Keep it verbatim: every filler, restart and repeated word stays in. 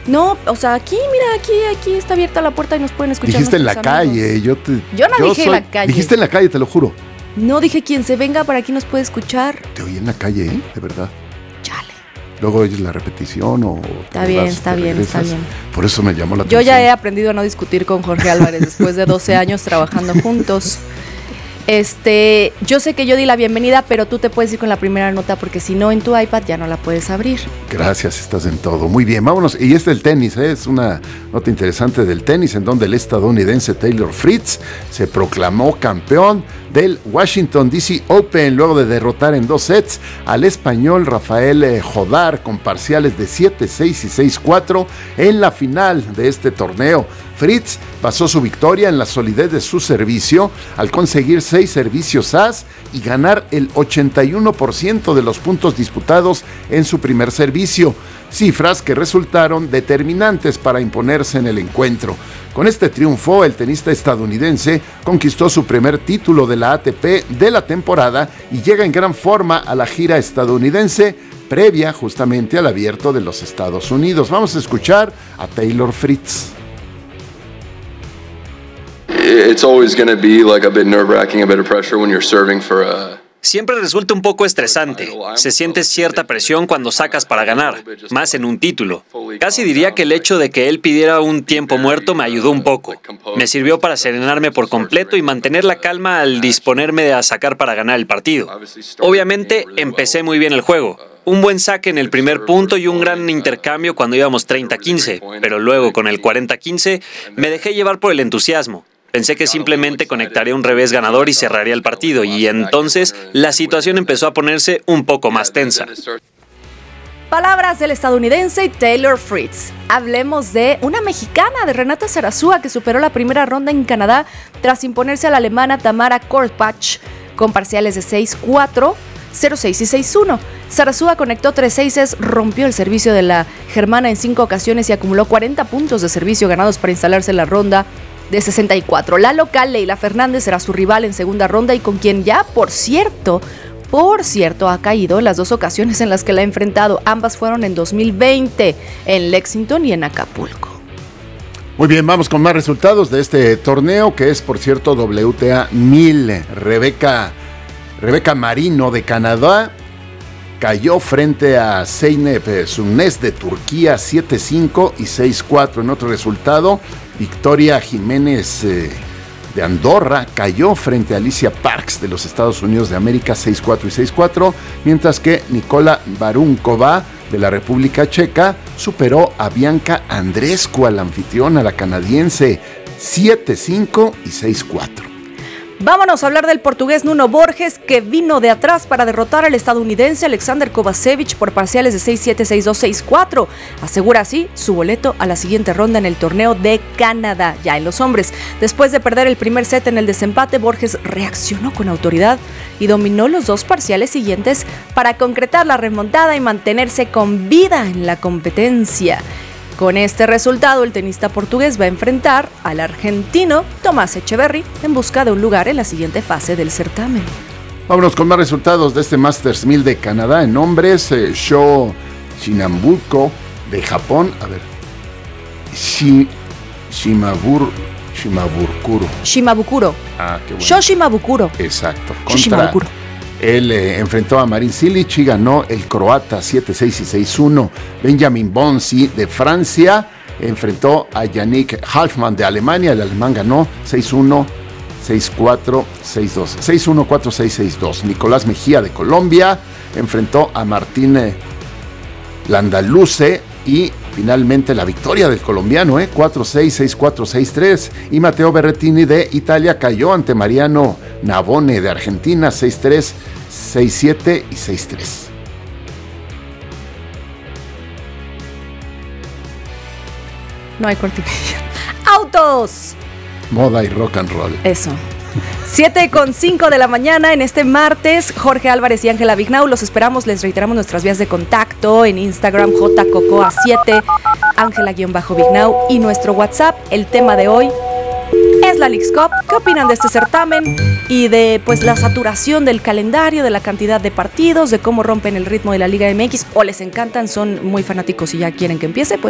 No, o sea, aquí, mira, aquí, aquí está abierta la puerta y nos pueden escuchar. Dijiste en la amigos. calle, yo te... Yo no yo dije soy, en la calle. Dijiste en la calle, te lo juro. No dije quien se venga para aquí nos puede escuchar. Te oí en la calle, ¿eh? De verdad. Chale. Luego oyes la repetición o... Está bien, vas, está bien, regresas. está bien. Por eso me llamó la Yo atención. ya he aprendido a no discutir con Jorge Álvarez después de doce años trabajando juntos. Este, yo sé que yo di la bienvenida, pero tú te puedes ir con la primera nota porque si no en tu iPad ya no la puedes abrir. Gracias, estás en todo. Muy bien, vámonos. Y este del tenis, ¿eh? Es una nota interesante del tenis en donde el estadounidense Taylor Fritz se proclamó campeón del Washington D C Open luego de derrotar en dos sets al español Rafael Jodar con parciales de siete seis y seis cuatro en la final de este torneo. Fritz basó su victoria en la solidez de su servicio al conseguir seis servicios as y ganar el ochenta y uno por ciento de los puntos disputados en su primer servicio, cifras que resultaron determinantes para imponerse en el encuentro. Con este triunfo, el tenista estadounidense conquistó su primer título de la A T P de la temporada y llega en gran forma a la gira estadounidense previa justamente al Abierto de los Estados Unidos. Vamos a escuchar a Taylor Fritz. It's always going to be like a bit nerve-wracking, a bit of pressure when you're serving for a... Siempre resulta un poco estresante. Se siente cierta presión cuando sacas para ganar, más en un título. Casi diría que el hecho de que él pidiera un tiempo muerto me ayudó un poco. Me sirvió para serenarme por completo y mantener la calma al disponerme a sacar para ganar el partido. Obviamente, empecé muy bien el juego. Un buen saque en el primer punto y un gran intercambio cuando íbamos treinta a quince, pero luego con el cuarenta a quince me dejé llevar por el entusiasmo. Pensé que simplemente conectaría un revés ganador y cerraría el partido, y entonces la situación empezó a ponerse un poco más tensa. Palabras del estadounidense Taylor Fritz. Hablemos de una mexicana, de Renata Zarazúa, que superó la primera ronda en Canadá tras imponerse a la alemana Tamara Korpach con parciales de seis cuatro, cero seis y seis uno. Zarazúa conectó tres seises, rompió el servicio de la germana en cinco ocasiones y acumuló cuarenta puntos de servicio ganados para instalarse en la ronda de sesenta y cuatro. La local Leila Fernández será su rival en segunda ronda y con quien ya, por cierto, por cierto, ha caído en las dos ocasiones en las que la ha enfrentado. Ambas fueron en dos mil veinte, en Lexington y en Acapulco. Muy bien, vamos con más resultados de este torneo, que es, por cierto, W T A mil. Rebeca, Rebeca Marino de Canadá cayó frente a Zeynep Sunnes de Turquía siete cinco y seis cuatro. En otro resultado, Victoria Jiménez eh, de Andorra cayó frente a Alicia Parks de los Estados Unidos de América seis cuatro y seis cuatro, mientras que Nikola Barunkova de la República Checa superó a Bianca Andreescu, a la anfitriona, la canadiense, siete cinco y seis cuatro. Vámonos a hablar del portugués Nuno Borges, que vino de atrás para derrotar al estadounidense Alexander Kovacevic por parciales de seis siete, seis dos, seis cuatro. Asegura así su boleto a la siguiente ronda en el torneo de Canadá, ya en los hombres. Después de perder el primer set en el desempate, Borges reaccionó con autoridad y dominó los dos parciales siguientes para concretar la remontada y mantenerse con vida en la competencia. Con este resultado, el tenista portugués va a enfrentar al argentino Tomás Echeverry en busca de un lugar en la siguiente fase del certamen. Vámonos con más resultados de este Masters mil de Canadá en hombres. Eh, Sho Shinambuko de Japón. A ver. Shi, Shimabur, Shimaburkuro. Shimabukuro. Ah, qué bueno. Sho Shimabukuro. Exacto. Sho Contra, Shimabukuro. Él eh, enfrentó a Marin Cilic y ganó el croata siete seis y seis uno. Benjamin Bonzi de Francia enfrentó a Yannick Halfmann de Alemania. El alemán ganó seis uno, seis cuatro, seis dos. seis uno, cuatro seis, seis dos. Nicolás Mejía de Colombia enfrentó a Martín Landaluce y finalmente la victoria del colombiano, ¿eh? cuatro seis, seis cuatro, seis tres. Y Matteo Berrettini de Italia cayó ante Mariano Navone de Argentina seis tres, seis siete y seis tres. No hay cortinilla. ¡Autos! Moda y rock and roll. Eso. siete con cinco de la mañana en este martes. Jorge Álvarez y Ángela Vignau los esperamos. Les reiteramos nuestras vías de contacto en Instagram, J Cocoa siete, Ángela-Vignau y nuestro WhatsApp. El tema de hoy es la Leagues Cup. ¿Qué opinan de este certamen y de pues la saturación del calendario, de la cantidad de partidos, de cómo rompen el ritmo de la Liga M X? ¿O les encantan, son muy fanáticos y ya quieren que empiece? Pues